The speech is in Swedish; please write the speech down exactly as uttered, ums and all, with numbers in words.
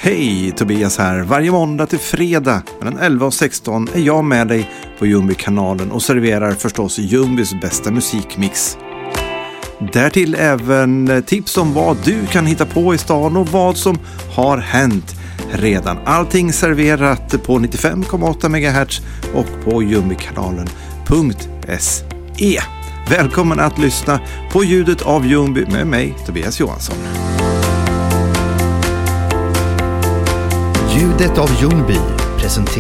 Hej, Tobias här. Varje måndag till fredag mellan elva och sexton är jag med dig på Jumbi-kanalen och serverar förstås Jumbis bästa musikmix. Därtill även tips om vad du kan hitta på i stan och vad som har hänt redan. Allting serverat på nittiofem komma åtta megahertz och på jumbikanalen punkt se. Välkommen att lyssna på ljudet av Jumbi med mig, Tobias Johansson. Ljudet av Ljungby presenterar